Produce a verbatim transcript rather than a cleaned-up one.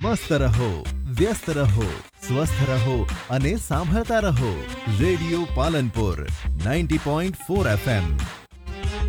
મસ્ત રહો, વ્યસ્ત રહો, સ્વસ્થ રહો અને સાંભળતા રહો radio Palanpur ninety point four F M.